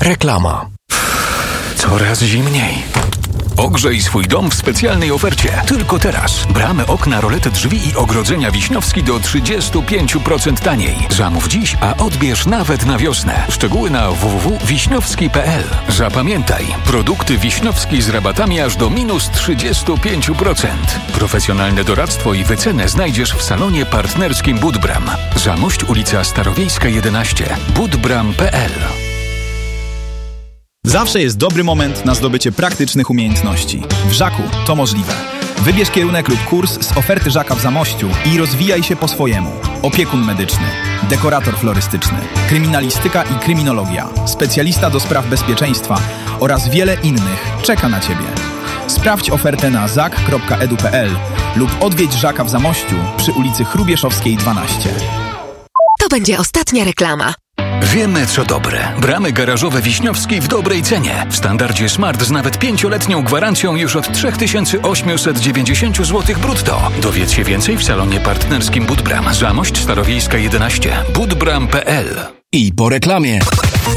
Reklama. Coraz zimniej. Ogrzej swój dom w specjalnej ofercie. Tylko teraz. Bramy, okna, rolety drzwi i ogrodzenia Wiśniowski do 35% taniej. Zamów dziś, a odbierz nawet na wiosnę. Szczegóły na www.wiśniowski.pl. Zapamiętaj. Produkty Wiśniowski z rabatami aż do minus 35%. Profesjonalne doradztwo i wycenę znajdziesz w salonie partnerskim Budbram. Zamość, ulica Starowiejska 11. budbram.pl. Zawsze jest dobry moment na zdobycie praktycznych umiejętności. W Żaku to możliwe. Wybierz kierunek lub kurs z oferty Żaka w Zamościu i rozwijaj się po swojemu. Opiekun medyczny, dekorator florystyczny, kryminalistyka i kryminologia, specjalista do spraw bezpieczeństwa oraz wiele innych czeka na Ciebie. Sprawdź ofertę na zak.edu.pl lub odwiedź Żaka w Zamościu przy ulicy Chrubieszowskiej 12. To będzie ostatnia reklama. Wiemy, co dobre. Bramy garażowe Wiśniowski w dobrej cenie. W standardzie Smart z nawet 5-letnią gwarancją już od 3890 zł brutto. Dowiedz się więcej w salonie partnerskim Budbram. Zamość Starowiejska 11. budbram.pl. I po reklamie.